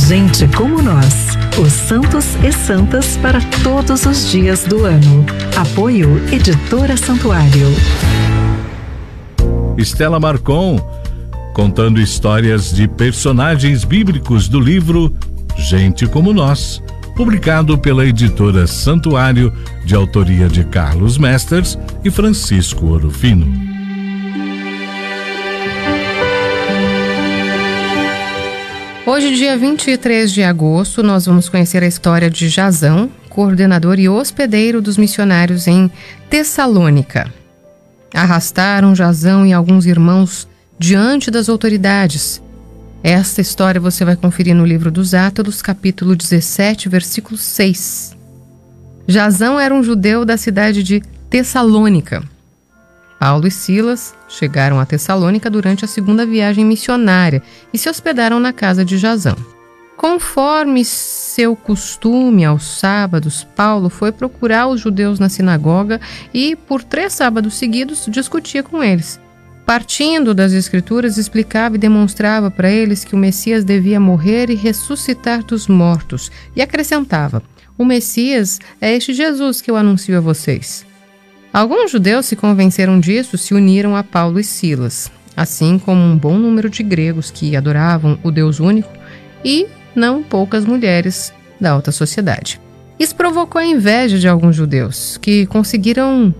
Gente como nós, os santos e santas para todos os dias do ano. Apoio Editora Santuário. Estela Marcon, contando histórias de personagens bíblicos do livro Gente como Nós, publicado pela Editora Santuário, de autoria de Carlos Mesters e Francisco Orofino. Hoje, dia 23 de agosto, nós vamos conhecer a história de Jasão, coordenador e hospedeiro dos missionários em Tessalônica. Arrastaram Jasão e alguns irmãos diante das autoridades. Esta história você vai conferir no livro dos Atos, capítulo 17, versículo 6. Jasão era um judeu da cidade de Tessalônica. Paulo e Silas chegaram a Tessalônica durante a segunda viagem missionária e se hospedaram na casa de Jasão. Conforme seu costume aos sábados, Paulo foi procurar os judeus na sinagoga e, por 3 sábados seguidos, discutia com eles. Partindo das Escrituras, explicava e demonstrava para eles que o Messias devia morrer e ressuscitar dos mortos, e acrescentava: o Messias é este Jesus que eu anuncio a vocês. Alguns judeus se convenceram disso, se uniram a Paulo e Silas, assim como um bom número de gregos que adoravam o Deus único e não poucas mulheres da alta sociedade. Isso provocou a inveja de alguns judeus, que conseguiram